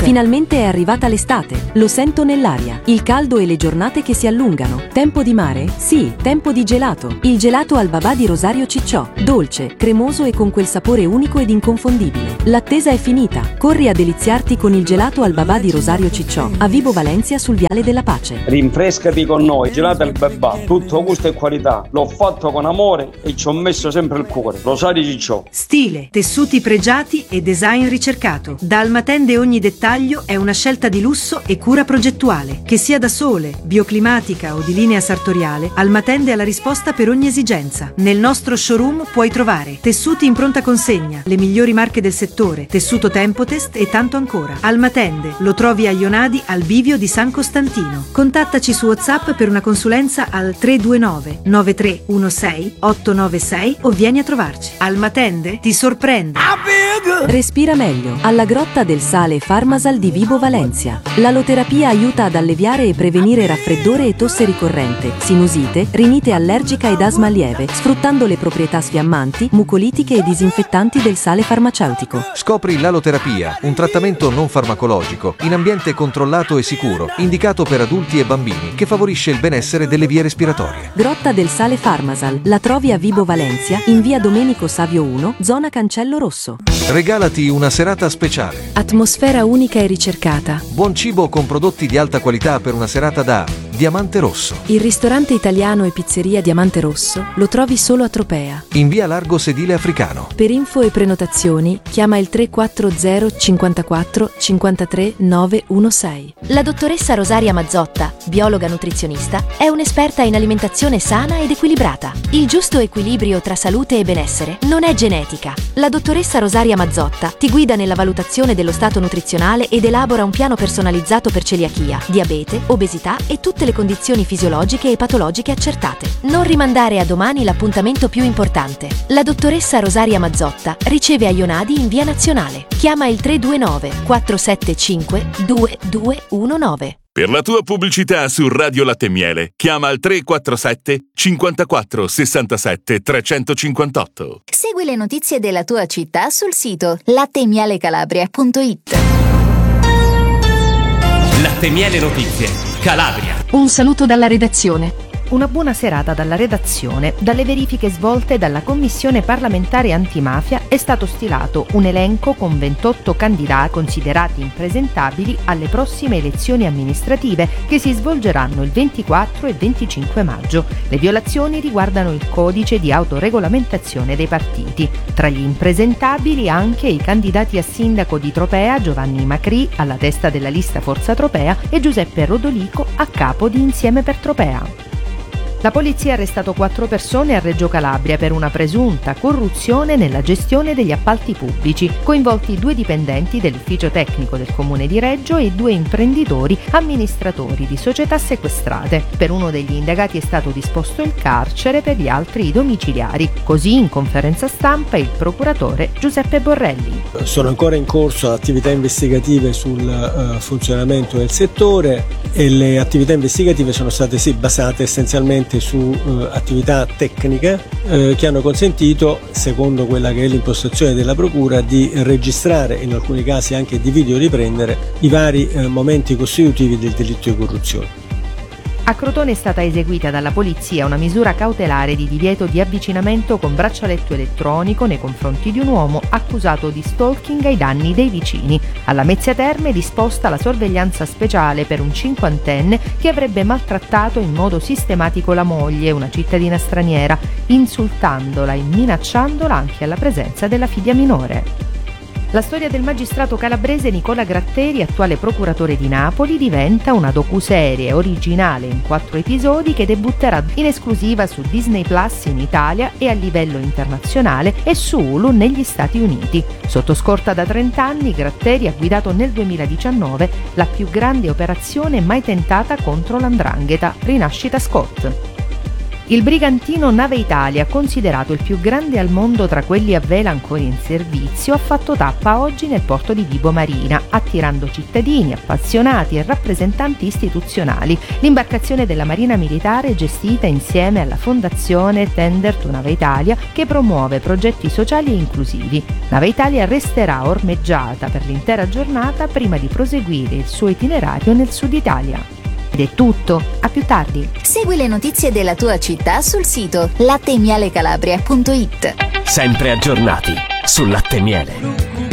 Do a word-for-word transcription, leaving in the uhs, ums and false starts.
Finalmente è arrivata l'estate, lo sento nell'aria, il caldo e le giornate che si allungano. Tempo di mare? Sì, tempo di gelato. Il gelato al babà di Rosario Cicciò, dolce, cremoso e con quel sapore unico ed inconfondibile. L'attesa è finita, corri a deliziarti con il gelato al babà di Rosario Cicciò, a Vibo Valencia sul Viale della Pace. Rinfrescati con noi, gelato al babà, tutto gusto e qualità. L'ho fatto con amore e ci ho messo sempre il cuore. Rosario Cicciò. Stile, tessuti pregiati e design ricercato. Da Almatende ogni dettaglio è una scelta di lusso e cura progettuale. Che sia da sole, bioclimatica o di linea sartoriale, Almatende ha la risposta per ogni esigenza. Nel nostro showroom puoi trovare tessuti in pronta consegna, le migliori marche del settore, tessuto Tempotest e tanto ancora. Almatende lo trovi a Ionadi al bivio di San Costantino. Contattaci su WhatsApp per una consulenza al tre due nove nove tre uno sei otto nove sei o vieni a trovarci. Almatende ti sorprende. Respira meglio. Alla Grotta del Sale Farmasal di Vibo Valencia. L'aloterapia aiuta ad alleviare e prevenire raffreddore e tosse ricorrente, sinusite, rinite allergica ed asma lieve, sfruttando le proprietà sfiammanti, mucolitiche e disinfettanti del sale farmaceutico. Scopri l'aloterapia, un trattamento non farmacologico, in ambiente controllato e sicuro, indicato per adulti e bambini, che favorisce il benessere delle vie respiratorie. Grotta del Sale Farmasal. La trovi a Vibo Valencia, in via Domenico Savio uno, zona Cancello Rosso. Regalati una serata speciale. Atmosfera unica e ricercata. Buon cibo con prodotti di alta qualità per una serata da Diamante Rosso. Il ristorante italiano e pizzeria Diamante Rosso lo trovi solo a Tropea. In via Largo Sedile Africano. Per info e prenotazioni chiama il tre quattro zero cinquantaquattro cinquantatré novecentosedici. La dottoressa Rosaria Mazzotta, biologa nutrizionista, è un'esperta in alimentazione sana ed equilibrata. Il giusto equilibrio tra salute e benessere non è genetica. La dottoressa Rosaria Mazzotta ti guida nella valutazione dello stato nutrizionale ed elabora un piano personalizzato per celiachia, diabete, obesità e tutte le condizioni fisiologiche e patologiche accertate. Non rimandare a domani l'appuntamento più importante. La dottoressa Rosaria Mazzotta riceve a Ionadi in via Nazionale. Chiama il tre due nove quattro sette cinque due due uno nove. Per la tua pubblicità su Radio Latte e Miele, chiama al tre quattro sette cinquantaquattro sessantasette trecentocinquantotto. Segui le notizie della tua città sul sito latte e miele calabria punto it. Latte e Miele Notizie, Calabria. Un saluto dalla redazione. Una buona serata dalla redazione. Dalle verifiche svolte dalla Commissione parlamentare antimafia è stato stilato un elenco con ventotto candidati considerati impresentabili alle prossime elezioni amministrative che si svolgeranno il ventiquattro e venticinque maggio. Le violazioni riguardano il codice di autoregolamentazione dei partiti. Tra gli impresentabili anche i candidati a sindaco di Tropea Giovanni Macri alla testa della lista Forza Tropea e Giuseppe Rodolico a capo di Insieme per Tropea. La polizia ha arrestato quattro persone a Reggio Calabria per una presunta corruzione nella gestione degli appalti pubblici, coinvolti due dipendenti dell'ufficio tecnico del comune di Reggio e due imprenditori amministratori di società sequestrate. Per uno degli indagati è stato disposto il carcere, per gli altri i domiciliari. Così in conferenza stampa il procuratore Giuseppe Borrelli. Sono ancora in corso attività investigative sul uh, funzionamento del settore e le attività investigative sono state sì basate essenzialmente su uh, attività tecniche uh, che hanno consentito, secondo quella che è l'impostazione della procura, di registrare, in alcuni casi anche di videoriprendere, i vari uh, momenti costitutivi del delitto di corruzione. A Crotone è stata eseguita dalla polizia una misura cautelare di divieto di avvicinamento con braccialetto elettronico nei confronti di un uomo accusato di stalking ai danni dei vicini. Alla Mezzia Terme è disposta la sorveglianza speciale per un cinquantenne che avrebbe maltrattato in modo sistematico la moglie, una cittadina straniera, insultandola e minacciandola anche alla presenza della figlia minore. La storia del magistrato calabrese Nicola Gratteri, attuale procuratore di Napoli, diventa una docuserie originale in quattro episodi che debutterà in esclusiva su Disney Plus in Italia e a livello internazionale e su Hulu negli Stati Uniti. Sotto scorta da trenta anni, Gratteri ha guidato nel duemiladiciannove la più grande operazione mai tentata contro l'Ndrangheta, Rinascita Scott. Il brigantino Nave Italia, considerato il più grande al mondo tra quelli a vela ancora in servizio, ha fatto tappa oggi nel porto di Vibo Marina, attirando cittadini, appassionati e rappresentanti istituzionali. L'imbarcazione della Marina Militare è gestita insieme alla Fondazione Tender to Nave Italia, che promuove progetti sociali e inclusivi. Nave Italia resterà ormeggiata per l'intera giornata prima di proseguire il suo itinerario nel sud Italia. Ed è tutto, a più tardi. Segui le notizie della tua città sul sito latte miele calabria punto it. Sempre aggiornati sul latte e miele.